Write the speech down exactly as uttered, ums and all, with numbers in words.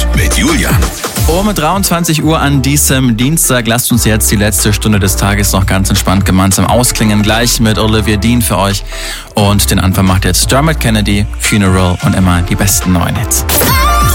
mit Julian. Um dreiundzwanzig Uhr an diesem Dienstag lasst uns jetzt die letzte Stunde des Tages noch ganz entspannt gemeinsam ausklingen. Gleich mit Olivia Dean für euch. Und den Anfang macht jetzt Dermot Kennedy, Funeral und immer die besten neuen Hits.